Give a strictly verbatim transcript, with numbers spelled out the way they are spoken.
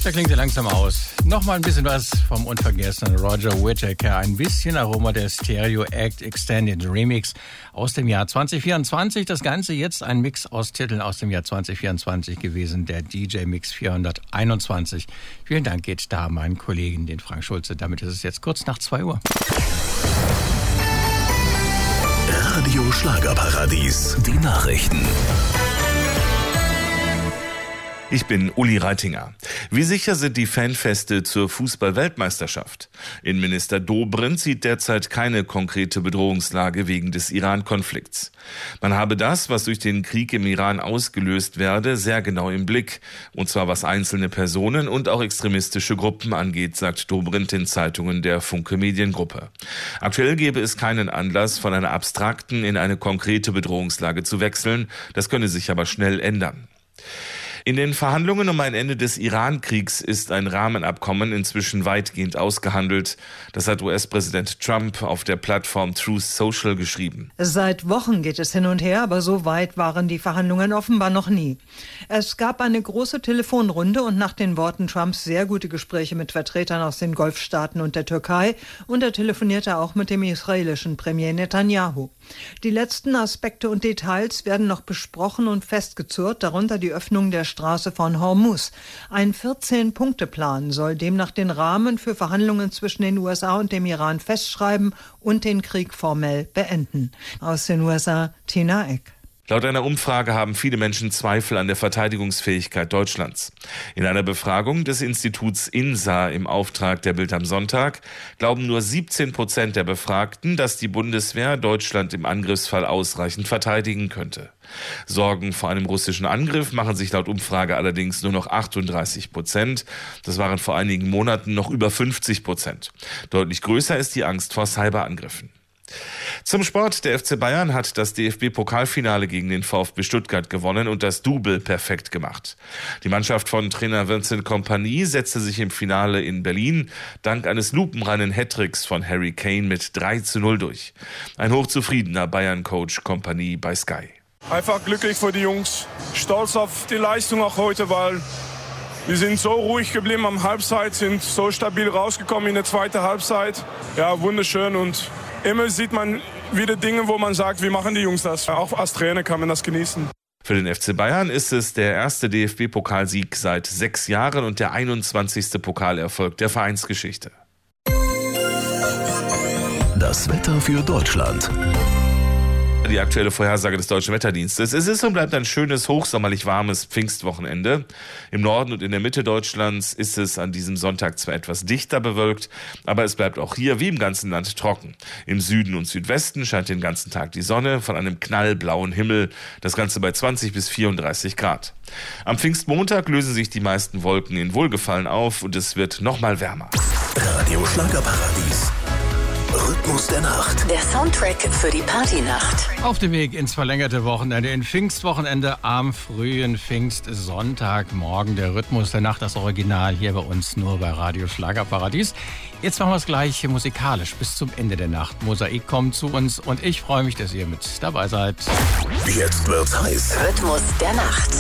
Da klingt er langsam aus. Nochmal ein bisschen was vom unvergessenen Roger Whittaker. Ein bisschen Aroma der Stereo Act Extended Remix aus dem Jahr zwanzig vierundzwanzig. Das Ganze jetzt ein Mix aus Titeln aus dem Jahr zwanzig vierundzwanzig gewesen. Der D J Mix vierhunderteinundzwanzig. Vielen Dank geht da meinen Kollegen, den Frank Schulze. Damit ist es jetzt kurz nach zwei Uhr. Radio Schlagerparadies. Die Nachrichten. Ich bin Uli Reitinger. Wie sicher sind die Fanfeste zur Fußball-Weltmeisterschaft? Innenminister Dobrindt sieht derzeit keine konkrete Bedrohungslage wegen des Iran-Konflikts. Man habe das, was durch den Krieg im Iran ausgelöst werde, sehr genau im Blick. Und zwar was einzelne Personen und auch extremistische Gruppen angeht, sagt Dobrindt in Zeitungen der Funke Mediengruppe. Aktuell gäbe es keinen Anlass, von einer abstrakten in eine konkrete Bedrohungslage zu wechseln. Das könne sich aber schnell ändern. In den Verhandlungen um ein Ende des Iran-Kriegs ist ein Rahmenabkommen inzwischen weitgehend ausgehandelt. Das hat U S-Präsident Trump auf der Plattform Truth Social geschrieben. Seit Wochen geht es hin und her, aber so weit waren die Verhandlungen offenbar noch nie. Es gab eine große Telefonrunde und nach den Worten Trumps sehr gute Gespräche mit Vertretern aus den Golfstaaten und der Türkei, und er telefonierte auch mit dem israelischen Premier Netanyahu. Die letzten Aspekte und Details werden noch besprochen und festgezurrt, darunter die Öffnung der Straße von Hormuz. Ein vierzehn-Punkte-Plan soll demnach den Rahmen für Verhandlungen zwischen den U S A und dem Iran festschreiben und den Krieg formell beenden. Aus den U S A, Tina Eck. Laut einer Umfrage haben viele Menschen Zweifel an der Verteidigungsfähigkeit Deutschlands. In einer Befragung des Instituts INSA im Auftrag der Bild am Sonntag glauben nur siebzehn Prozent der Befragten, dass die Bundeswehr Deutschland im Angriffsfall ausreichend verteidigen könnte. Sorgen vor einem russischen Angriff machen sich laut Umfrage allerdings nur noch achtunddreißig Prozent. Das waren vor einigen Monaten noch über fünfzig Prozent. Deutlich größer ist die Angst vor Cyberangriffen. Zum Sport. Der F C Bayern hat das D F B-Pokalfinale gegen den VfB Stuttgart gewonnen und das Double perfekt gemacht. Die Mannschaft von Trainer Vincent Kompany setzte sich im Finale in Berlin dank eines lupenreinen Hattricks von Harry Kane mit drei zu null durch. Ein hochzufriedener Bayern-Coach Kompany bei Sky. Einfach glücklich für die Jungs, stolz auf die Leistung auch heute, weil wir sind so ruhig geblieben am Halbzeit, sind so stabil rausgekommen in der zweiten Halbzeit. Ja, wunderschön, und immer sieht man wieder Dinge, wo man sagt, wie machen die Jungs das? Auch als Trainer kann man das genießen. Für den F C Bayern ist es der erste D F B-Pokalsieg seit sechs Jahren und der einundzwanzigste Pokalerfolg der Vereinsgeschichte. Das Wetter für Deutschland. Die aktuelle Vorhersage des Deutschen Wetterdienstes. Es ist und bleibt ein schönes, hochsommerlich warmes Pfingstwochenende. Im Norden und in der Mitte Deutschlands ist es an diesem Sonntag zwar etwas dichter bewölkt, aber es bleibt auch hier wie im ganzen Land trocken. Im Süden und Südwesten scheint den ganzen Tag die Sonne von einem knallblauen Himmel, das Ganze bei zwanzig bis vierunddreißig Grad. Am Pfingstmontag lösen sich die meisten Wolken in Wohlgefallen auf und es wird nochmal wärmer. Radio Schlagerparadies. Rhythmus der Nacht. Der Soundtrack für die Partynacht. Auf dem Weg ins verlängerte Wochenende, in Pfingstwochenende am frühen Pfingstsonntagmorgen. Der Rhythmus der Nacht, das Original hier bei uns nur bei Radio Schlagerparadies. Jetzt machen wir es gleich musikalisch bis zum Ende der Nacht. Mosaik kommt zu uns und ich freue mich, dass ihr mit dabei seid. Jetzt wird's heiß. Rhythmus der Nacht.